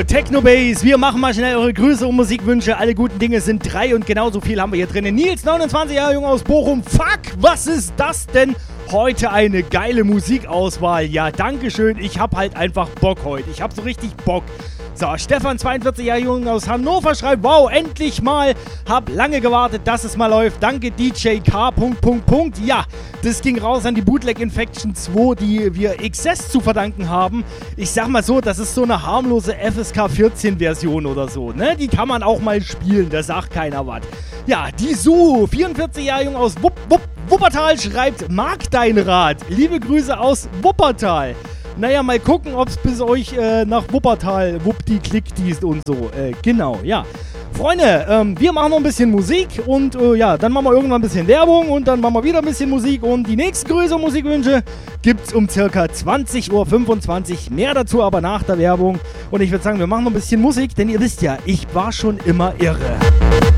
Technobase, wir machen mal schnell eure Grüße und Musikwünsche. Alle guten Dinge sind 3 und genauso viel haben wir hier drin. Nils, 29 Jahre jung aus Bochum. Fuck, was ist das denn? Heute eine geile Musikauswahl. Ja, dankeschön. Ich hab halt einfach Bock heute. Ich hab so richtig Bock. So, Stefan, 42 Jahre jung aus Hannover, schreibt, wow, endlich mal. Hab lange gewartet, dass es mal läuft. Danke, DJ K. Ja, das ging raus an die Bootleg Infection 2, die wir XS zu verdanken haben. Ich sag mal so, das ist so eine harmlose FSK 14 Version oder so, ne? Die kann man auch mal spielen, da sagt keiner was. Ja, die Su, 44 Jahre jung aus Wuppertal, schreibt, mag dein Rat. Liebe Grüße aus Wuppertal. Naja, mal gucken, ob es bis euch nach Wuppertal wuppdi-klickdiest und so. Genau, ja. Freunde, wir machen noch ein bisschen Musik und ja, dann machen wir irgendwann ein bisschen Werbung und dann machen wir wieder ein bisschen Musik und die nächsten Grüße und Musikwünsche gibt's um circa 20.25 Uhr. Mehr dazu aber nach der Werbung. Und ich würde sagen, wir machen noch ein bisschen Musik, denn ihr wisst ja, ich war schon immer irre.